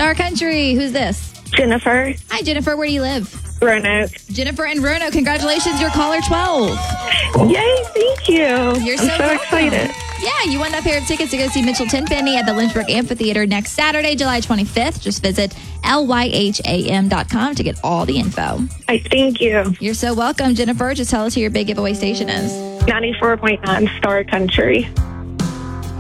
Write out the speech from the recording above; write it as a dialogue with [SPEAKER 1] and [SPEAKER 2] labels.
[SPEAKER 1] Star Country. Who's this?
[SPEAKER 2] Jennifer.
[SPEAKER 1] Hi, Jennifer. Where do you live?
[SPEAKER 2] Roanoke.
[SPEAKER 1] Jennifer in Roanoke. Congratulations. You're caller 12.
[SPEAKER 2] Yay, thank you.
[SPEAKER 1] You're
[SPEAKER 2] I'm so
[SPEAKER 1] welcome.
[SPEAKER 2] excited.
[SPEAKER 1] Yeah, you won that pair of tickets to go see Mitchell Tenpenny at the Lynchburg Amphitheater next Saturday, July 25th. Just visit lyham.com to get all the info.
[SPEAKER 2] Thank you.
[SPEAKER 1] You're so welcome, Jennifer. Just tell us who your big giveaway station is.
[SPEAKER 2] 94.9 Star Country.